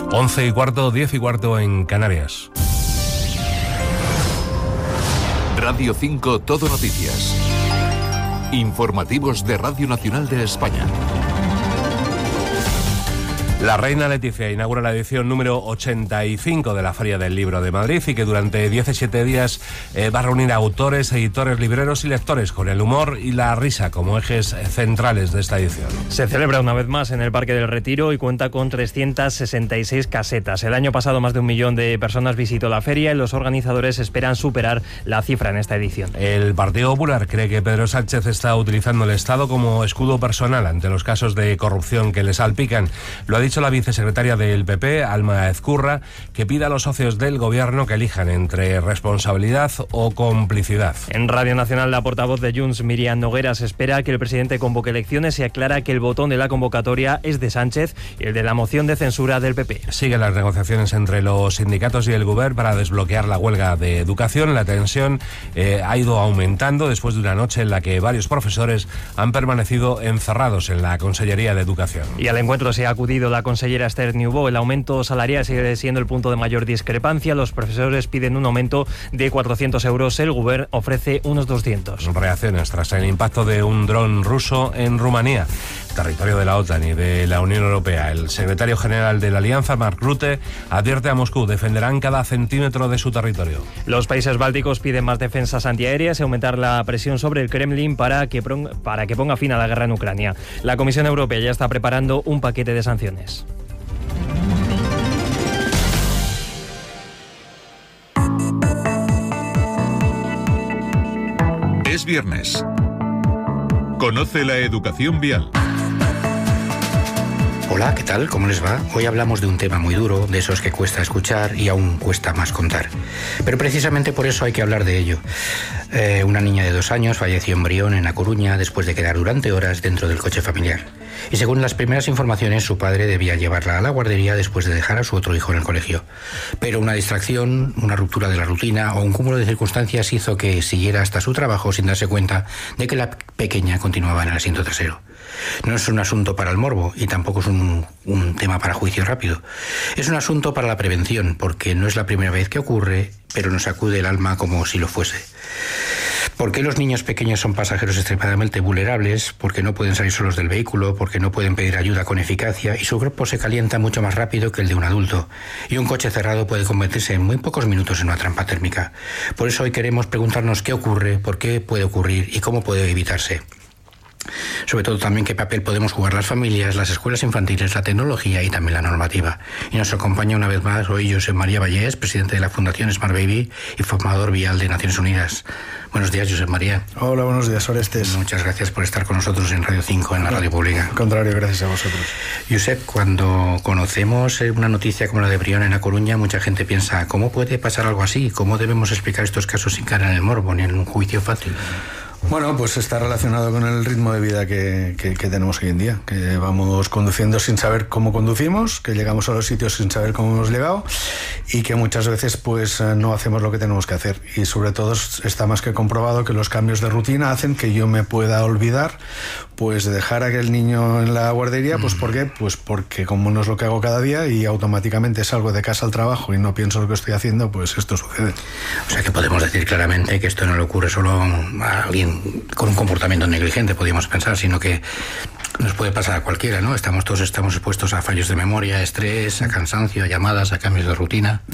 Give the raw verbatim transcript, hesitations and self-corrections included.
Once y cuarto, diez y cuarto en Canarias. Radio cinco Todo Noticias. Informativos de Radio Nacional de España. La reina Leticia inaugura la edición número ochenta y cinco de la Feria del Libro de Madrid y que durante diecisiete días eh, va a reunir a autores, editores, libreros y lectores con el humor y la risa como ejes centrales de esta edición. Se celebra una vez más en el Parque del Retiro y cuenta con trescientas sesenta y seis casetas. El año pasado más de un millón de personas visitó la feria y los organizadores esperan superar la cifra en esta edición. El Partido Popular cree que Pedro Sánchez está utilizando el Estado como escudo personal ante los casos de corrupción que le salpican. Lo ha dicho la vicesecretaria del P P, Alma Ezcurra, que pide a los socios del gobierno que elijan entre responsabilidad o complicidad. En Radio Nacional, la portavoz de Junts, Míriam Nogueras, espera que el presidente convoque elecciones y aclara que el botón de la convocatoria es de Sánchez y el de la moción de censura del P P. Siguen las negociaciones entre los sindicatos y el Govern para desbloquear la huelga de educación. La tensión eh, ha ido aumentando después de una noche en la que varios profesores han permanecido encerrados en la Consellería de Educación. Y al encuentro se ha acudido la consellera Esther Niubó. El aumento salarial sigue siendo el punto de mayor discrepancia. Los profesores piden un aumento de cuatrocientos euros. El Govern ofrece unos doscientos. Reacciones tras el impacto de un dron ruso en Rumanía, territorio de la OTAN y de la Unión Europea. El secretario general de la Alianza, Mark Rutte, advierte a Moscú: defenderán cada centímetro de su territorio. Los países bálticos piden más defensas antiaéreas y aumentar la presión sobre el Kremlin para que, para que ponga fin a la guerra en Ucrania. La Comisión Europea ya está preparando un paquete de sanciones. Es viernes. Conoce la educación vial. Hola, ¿qué tal? ¿Cómo les va? Hoy hablamos de un tema muy duro, de esos que cuesta escuchar y aún cuesta más contar. Pero precisamente por eso hay que hablar de ello. Eh, una niña de dos años falleció en Brión, en A Coruña, después de quedar durante horas dentro del coche familiar. Y según las primeras informaciones, su padre debía llevarla a la guardería después de dejar a su otro hijo en el colegio. Pero una distracción, una ruptura de la rutina o un cúmulo de circunstancias hizo que siguiera hasta su trabajo sin darse cuenta de que la pequeña continuaba en el asiento trasero. No es un asunto para el morbo y tampoco es un, un tema para juicio rápido. Es un asunto para la prevención, porque no es la primera vez que ocurre, pero nos sacude el alma como si lo fuese. ¿Por qué los niños pequeños son pasajeros extremadamente vulnerables? Porque no pueden salir solos del vehículo, porque no pueden pedir ayuda con eficacia y su cuerpo se calienta mucho más rápido que el de un adulto. Y un coche cerrado puede convertirse en muy pocos minutos en una trampa térmica. Por eso hoy queremos preguntarnos qué ocurre, por qué puede ocurrir y cómo puede evitarse. Sobre todo también qué papel podemos jugar las familias, las escuelas infantiles, la tecnología y también la normativa. Y nos acompaña una vez más hoy Josep María Vallés, presidente de la Fundación Smart Baby y formador vial de Naciones Unidas. Buenos días, Josep María. Hola, buenos días, Orestes. Muchas gracias por estar con nosotros en Radio cinco, en la Radio Pública. Al contrario, gracias a vosotros. Josep, cuando conocemos una noticia como la de Brión en A Coruña, mucha gente piensa, ¿cómo puede pasar algo así? ¿Cómo debemos explicar estos casos sin caer en el morbo ni en un juicio fácil? Bueno, pues está relacionado con el ritmo de vida que, que, que tenemos hoy en día, que vamos conduciendo sin saber cómo conducimos, que llegamos a los sitios sin saber cómo hemos llegado y que muchas veces pues no hacemos lo que tenemos que hacer. Y sobre todo está más que comprobado que los cambios de rutina hacen que yo me pueda olvidar pues de dejar a aquel niño en la guardería. Pues ¿por qué? Pues porque como no es lo que hago cada día y automáticamente salgo de casa al trabajo y no pienso lo que estoy haciendo, pues esto sucede. O sea que podemos decir claramente que esto no le ocurre solo a alguien con un comportamiento negligente, podríamos pensar, sino que nos puede pasar a cualquiera, ¿no? Estamos todos estamos expuestos a fallos de memoria, a estrés, a cansancio, a llamadas, a cambios de rutina.